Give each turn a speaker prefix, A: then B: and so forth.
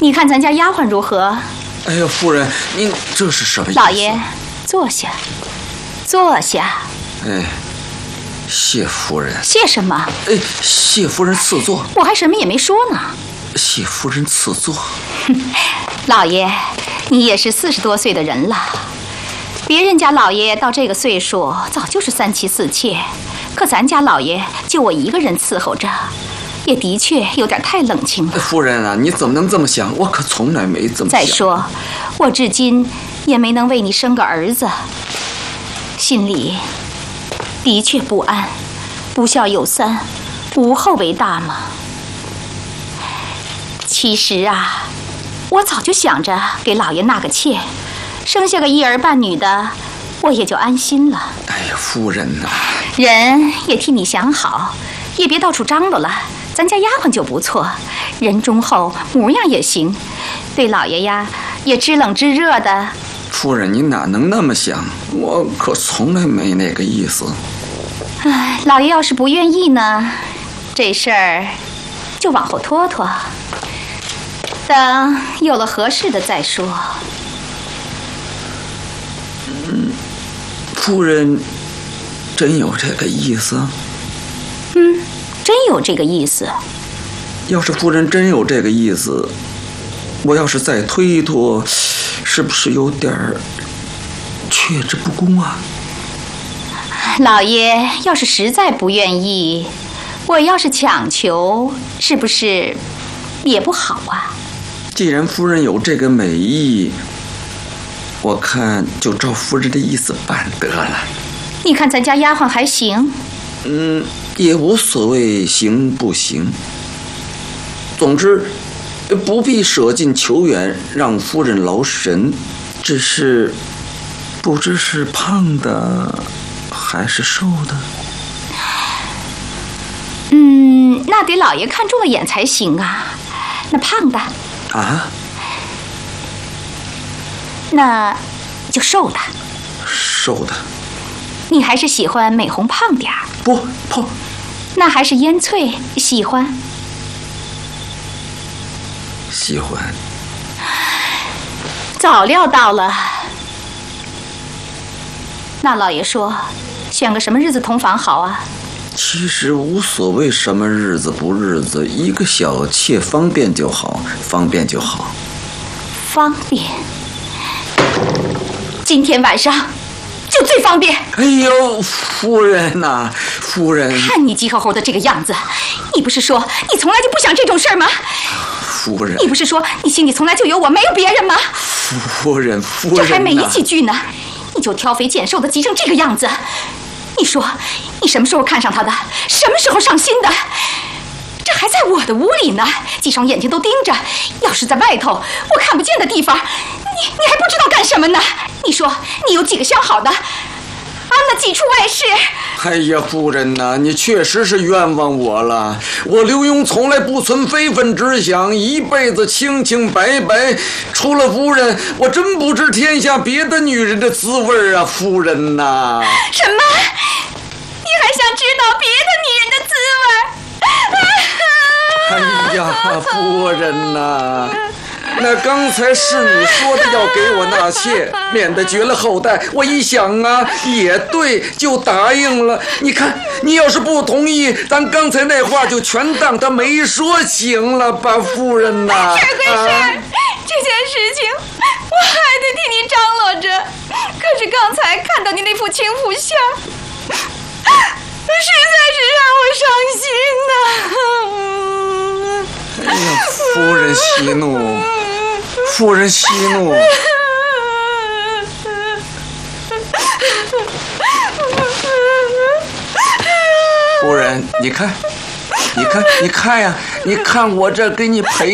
A: 你看咱家丫鬟如何？
B: 哎呀，夫人，您这是什么意思？
A: 老爷，坐下，坐下。
B: 哎，谢夫人。
A: 谢什么？
B: 哎，谢夫人赐座。
A: 我还什么也没说呢。
B: 谢夫人赐座。
A: 老爷，你也是40多岁的人了，别人家老爷到这个岁数早就是3妻4妾，可咱家老爷就我一个人伺候着，也的确有点太冷清了。
B: 夫人啊，你怎么能这么想？我可从来没这么想。
A: 再说，我至今也没能为你生个儿子，心里的确不安。不孝有三，无后为大嘛。其实啊，我早就想着给老爷纳个妾，生下个一儿半女的，我也就安心了。
B: 哎呀，夫人呐，
A: 人也替你想好，也别到处张罗了。咱家丫鬟就不错，人忠厚，模样也行，对老爷呀也知冷知热的。
B: 夫人，你哪能那么想？我可从来没那个意思。
A: 唉，老爷要是不愿意呢，这事儿就往后拖拖，等有了合适的再说。
B: 夫人真有这个意思？
A: 真有这个意思。
B: 要是夫人真有这个意思，我要是再推脱，是不是有点却之不恭啊？
A: 老爷要是实在不愿意，我要是强求，是不是也不好啊？
B: 既然夫人有这个美意，我看就照夫人的意思办得了。
A: 你看咱家丫鬟还行？
B: 也无所谓行不行。总之，不必舍近求远，让夫人劳神。只是，不知是胖的还是瘦的。
A: 那得老爷看中了眼才行啊。那胖的
B: 啊？
A: 那就瘦的。
B: 瘦的。
A: 你还是喜欢美红胖点儿？
B: 不。
A: 那还是烟翠喜欢？
B: 喜欢。
A: 早料到了。那老爷说，选个什么日子同房好啊？
B: 其实无所谓什么日子不日子，一个小妾方便就好，方便就好。
A: 方便？今天晚上就最方便。
B: 哎呦，夫人呐，夫人！
A: 看你急吼吼的这个样子，你不是说你从来就不想这种事儿吗？
B: 夫人，
A: 你不是说你心里从来就有我，没有别人吗？
B: 夫人，
A: 这还没一起句呢，你就挑肥拣瘦的急成这个样子。你说你什么时候看上他的？什么时候上心的？这还在我的屋里呢，几双眼睛都盯着。要是在外头，我看不见的地方，你还不知道干什么呢？你说你有几个相好的？那几处外事。
B: 哎呀，夫人呐，你确实是冤枉我了。我刘墉从来不存非分之想，一辈子清清白白。除了夫人，我真不知天下别的女人的滋味啊，夫人呐。
A: 什么？你还想知道别的女人的滋味？
B: 哎呀，夫人呐。那刚才是你说的要给我纳妾，免得绝了后代。我一想啊，也对，就答应了。你看，你要是不同意，咱刚才那话就全当他没说，行了吧，夫人呐？
A: 事归事，这件事情我还得替你张罗着。可是刚才看到你那副轻浮相，实在是让我伤心呐。
B: 哎呀，夫人息怒。夫人息怒。夫人，你看呀，你看我这给你赔